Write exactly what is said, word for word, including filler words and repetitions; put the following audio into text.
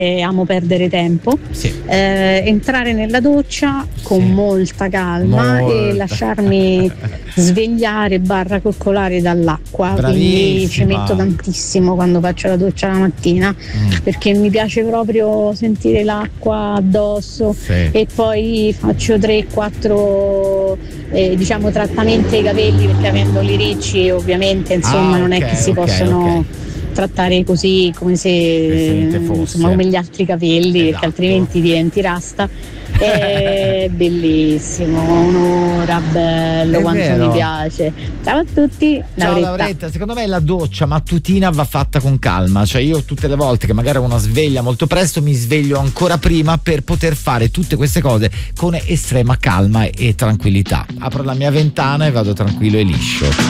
eh, amo perdere tempo, sì. eh, entrare nella doccia con Sì. molta calma Molta. e lasciarmi svegliare barra coccolare dall'acqua. Quindi ci Bravissima. metto tantissimo quando faccio la doccia la mattina, Mm. perché mi piace proprio sentire l'acqua addosso. Sì. E poi faccio tre quattro eh, diciamo trattamenti ai capelli, perché avendoli ricci ovviamente insomma Ah, non è ok, che si ok, possono ok. trattare così come se, se niente fosse. insomma, come gli altri capelli, Esatto. perché altrimenti diventi rasta. È bellissimo, un'ora, bello, È quanto vero. mi piace. Ciao a tutti, Ciao Lauretta. Lauretta, secondo me la doccia mattutina va fatta con calma, cioè io tutte le volte che magari ho una sveglia molto presto mi sveglio ancora prima per poter fare tutte queste cose con estrema calma e tranquillità. Apro la mia ventana e vado tranquillo e liscio.